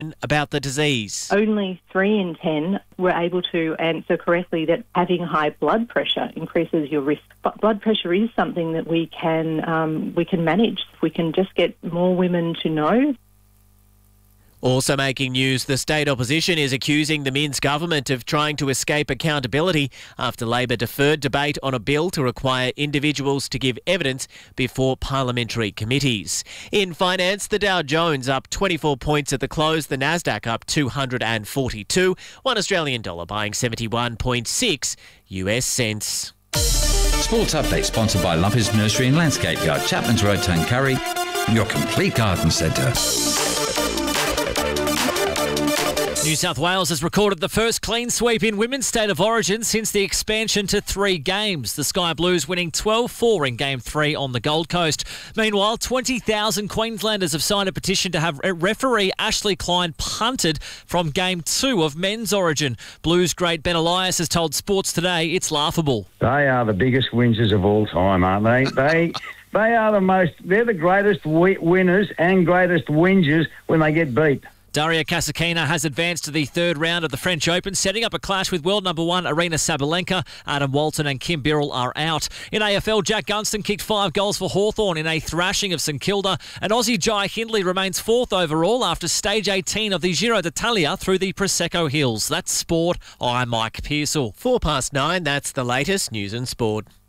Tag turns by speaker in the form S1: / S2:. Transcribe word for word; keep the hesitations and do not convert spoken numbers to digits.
S1: about the disease.
S2: Only three in ten were able to answer correctly that having high blood pressure increases your risk. But blood pressure is something that we can um, we can manage. We can just get more women to know.
S1: Also making news, the state opposition is accusing the Minns government of trying to escape accountability after Labor deferred debate on a bill to require individuals to give evidence before parliamentary committees. In finance, the Dow Jones up twenty-four points at the close, the Nasdaq up two hundred forty-two, one Australian dollar buying seventy-one point six U S cents.
S3: Sports Update sponsored by Lumpy's Nursery and Landscape Yard, Chapman's Road, Tuncurry, your complete garden centre.
S1: New South Wales has recorded the first clean sweep in women's state of origin since the expansion to three games. The Sky Blues winning twelve four in Game three on the Gold Coast. Meanwhile, twenty thousand Queenslanders have signed a petition to have referee Ashley Klein punted from Game two of men's origin. Blues great Ben Elias has told Sports Today it's laughable.
S4: They are the biggest whingers of all time, aren't they? They... They are the most, they're the greatest winners and greatest whingers when they get beat.
S1: Daria Kasatkina has advanced to the third round of the French Open, setting up a clash with world number one Aryna Sabalenka. Adam Walton and Kim Birrell are out. In A F L, Jack Gunston kicked five goals for Hawthorn in a thrashing of St Kilda. And Aussie Jai Hindley remains fourth overall after stage eighteen of the Giro d'Italia through the Prosecco Hills. That's sport. I'm Mike Pearsall. Four past nine, that's the latest news and sport.